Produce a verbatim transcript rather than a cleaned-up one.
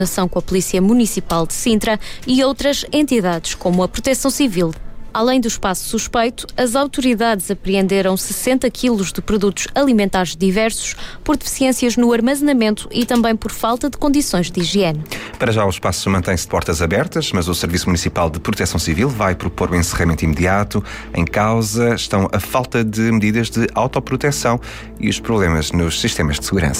com a Polícia Municipal de Sintra e outras entidades, como a Proteção Civil. Além do espaço suspeito, as autoridades apreenderam sessenta quilos de produtos alimentares diversos por deficiências no armazenamento e também por falta de condições de higiene. Para já o espaço mantém-se de portas abertas, mas o Serviço Municipal de Proteção Civil vai propor o encerramento imediato. Em causa estão a falta de medidas de autoproteção e os problemas nos sistemas de segurança.